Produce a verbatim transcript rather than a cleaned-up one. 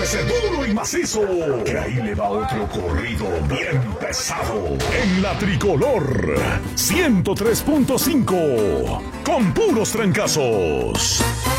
Agárrese duro y macizo, que ahí le va otro corrido bien pesado. En la Tricolor ciento tres punto cinco, con puros trancazos.